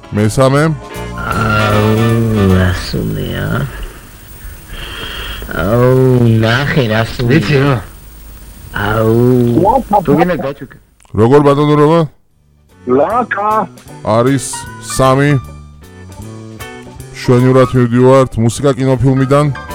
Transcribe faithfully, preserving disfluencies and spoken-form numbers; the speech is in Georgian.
მესამე. აუ, რასუნია. აუ, ნახე რასუნია. ვიცი რა. აუ, თუ გინდა გაჩუქე. როგორ ბატონურობა? ლაკა. არის სამი. შვენივრად მივდივართ მუსიკა კინოფილმიდან.